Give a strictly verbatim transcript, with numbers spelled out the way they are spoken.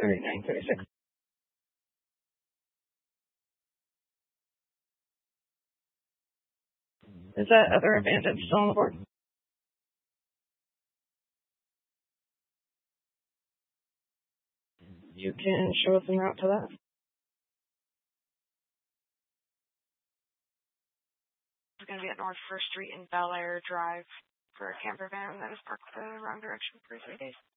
thirty-nine, thirty-six. Is that other advantage still on the board? You can show us en route to that. It's going to be at North First Street and Bel Air Drive for a camper van that is parked the wrong direction for three days.